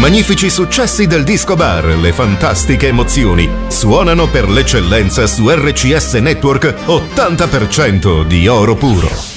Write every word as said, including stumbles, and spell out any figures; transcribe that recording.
magnifici successi del disco bar, le fantastiche emozioni suonano per l'eccellenza su R C S Network ottanta per cento di oro puro.